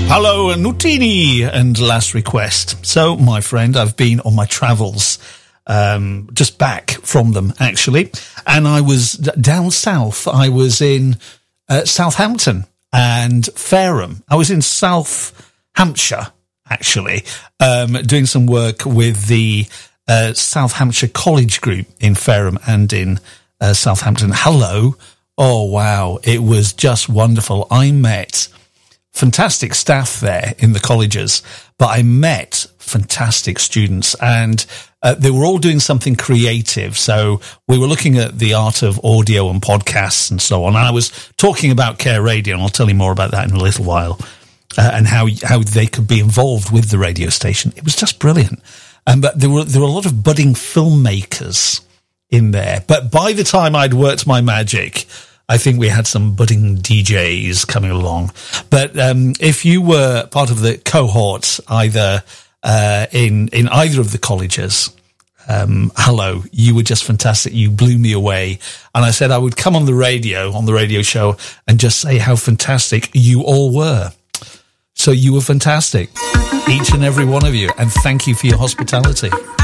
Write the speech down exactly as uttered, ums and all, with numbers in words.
Hello, Nutini and Last Request. So, my friend, I've been on my travels, um, just back from them, actually. And I was d- down south. I was in uh, Southampton and Fareham. I was in South Hampshire, actually, um, doing some work with the uh, South Hampshire College Group in Fareham and in uh, Southampton. Hello. Oh, wow. It was just wonderful. I met fantastic staff there in the colleges, but I met fantastic students, and uh, they were all doing something creative. So we were looking at the art of audio and podcasts and so on. And I was talking about Care Radio, and I'll tell you more about that in a little while, uh, and how how they could be involved with the radio station. It was just brilliant. Um, but there were there were a lot of budding filmmakers in there. But by the time I'd worked my magic, I think we had some budding D Js coming along. But um, if you were part of the cohort, either uh, in in either of the colleges, um, hello, you were just fantastic. You blew me away. And I said I would come on the radio, on the radio show, and just say how fantastic you all were. So you were fantastic, each and every one of you. And thank you for your hospitality.